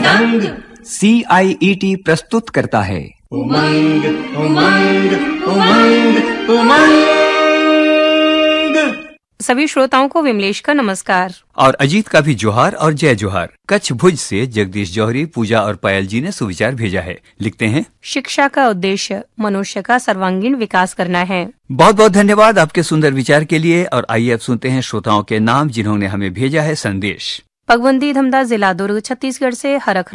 उमंग। CIET प्रस्तुत करता है उमंग उमंग उमंग उमंग। सभी श्रोताओं को विमलेश का नमस्कार और अजीत का भी जोहार और जय जोहार। कच्छ भुज से जगदीश जौहरी, पूजा और पायल जी ने सुविचार भेजा है। लिखते हैं, शिक्षा का उद्देश्य मनुष्य का सर्वांगीण विकास करना है। बहुत बहुत धन्यवाद आपके सुंदर विचार के लिए। और आइए अब सुनते हैं श्रोताओं के नाम जिन्होंने हमें भेजा है संदेश। पगबंदी धमदा, जिला दुर्ग, छत्तीसगढ़ से हरख